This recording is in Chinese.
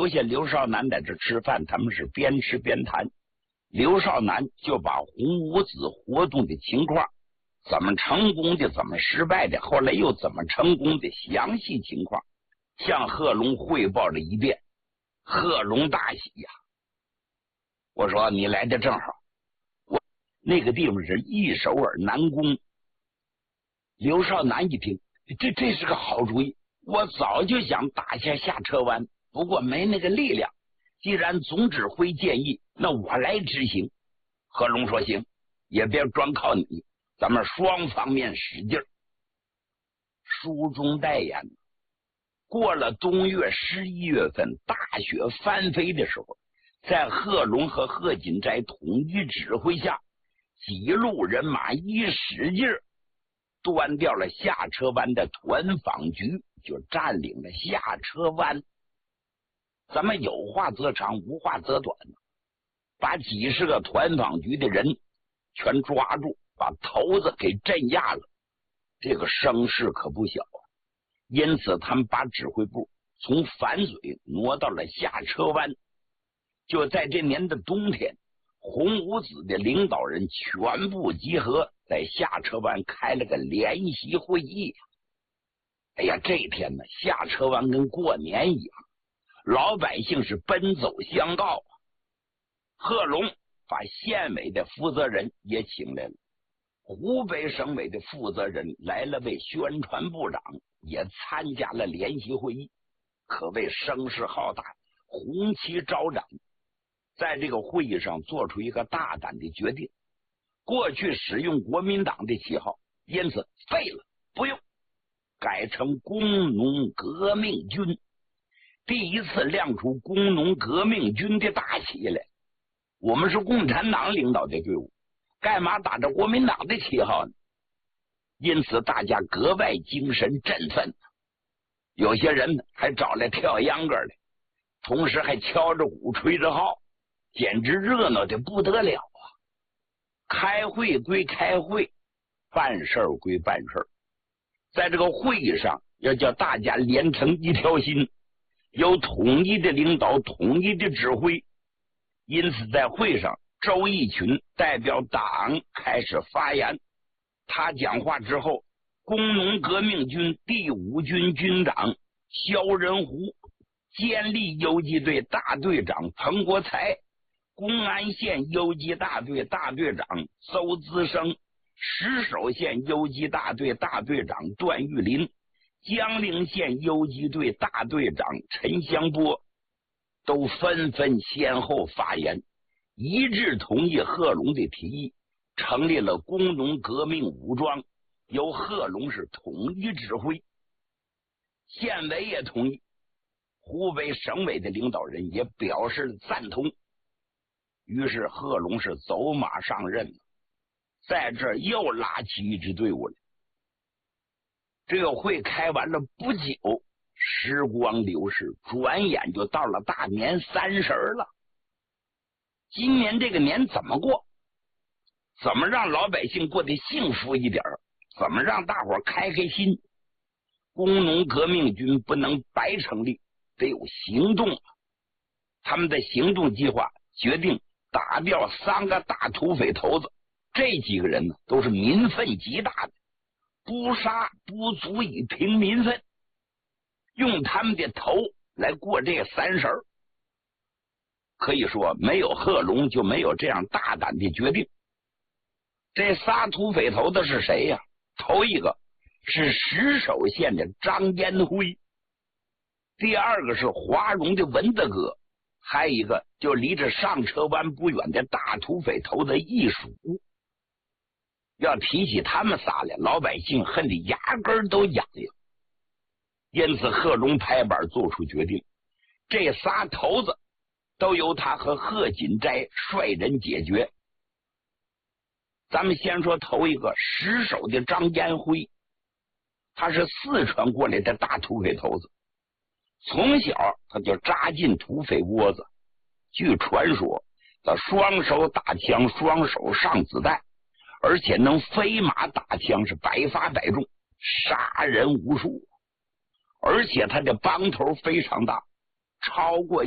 留下刘少南在这吃饭，他们是边吃边谈。刘少南就把洪五子活动的情况，怎么成功的，怎么失败的，后来又怎么成功的详细情况向贺龙汇报了一遍。贺龙大喜呀！我说你来的正好，我那个地方是易首尔南宫。刘少南一听，这是个好主意，我早就想打下下车湾，不过没那个力量。既然总指挥建议，那我来执行。贺龙说行，也别光靠你，咱们双方面使劲儿。书中代言，过了冬月11月份，大雪翻飞的时候，在贺龙和贺锦斋统一指挥下，几路人马一使劲儿，端掉了下车湾的团防局，就占领了下车湾。咱们有话则长，无话则短，把几十个团防局的人全抓住，把头子给镇压了。这个声势可不小啊！因此他们把指挥部从反嘴挪到了下车湾。就在这年的冬天，洪五子的领导人全部集合在下车湾开了个联席会议。哎呀，这天呢，下车湾跟过年一样，老百姓是奔走相告。贺龙把县委的负责人也请来了，湖北省委的负责人来了位宣传部长，也参加了联席会议，可谓声势浩大，红旗招展。在这个会议上做出一个大胆的决定，过去使用国民党的旗号，因此废了，不用，改成工农革命军。第一次亮出工农革命军的大旗来。我们是共产党领导的队伍，干嘛打着国民党的旗号呢？因此大家格外精神振奋，有些人还找来跳秧歌来，同时还敲着鼓吹着号，简直热闹的不得了啊！开会归开会，办事归办事，在这个会议上要叫大家连成一条心，有统一的领导，统一的指挥。因此在会上，周逸群代表党开始发言。他讲话之后，工农革命军第5军军长萧仁湖、监利游击队大队长彭国才、公安县游击大队大队长邹资生、石首县游击大队大队长段玉林、江陵县游击队大队长陈香波都纷纷先后发言，一致同意贺龙的提议，成立了工农革命武装，由贺龙是统一指挥。县委也同意，湖北省委的领导人也表示赞同。于是贺龙是走马上任了，在这又拉起一支队伍来。这个会开完了不久，时光流逝，转眼就到了大年30了。今年这个年怎么过？怎么让老百姓过得幸福一点？怎么让大伙开开心？工农革命军不能白成立，得有行动。他们的行动计划决定打掉3个大土匪头子，这几个人呢，都是民愤极大的，不杀不足以平民愤，用他们的头来过这30。可以说没有贺龙就没有这样大胆的决定。这仨土匪头子是谁呀？头一个是石首县的张延辉，第二个是华容的文德哥，还有一个就离着上车湾不远的大土匪头子易蜀。要提起他们仨来，老百姓恨得牙根都痒痒。因此贺龙拍板做出决定，这仨头子都由他和贺锦斋率人解决。咱们先说头一个石首的张延辉，他是四川过来的大土匪头子，从小他就扎进土匪窝子。据传说，他双手打枪，双手上子弹，而且能飞马打枪，是百发百中，杀人无数。而且他的帮头非常大，超过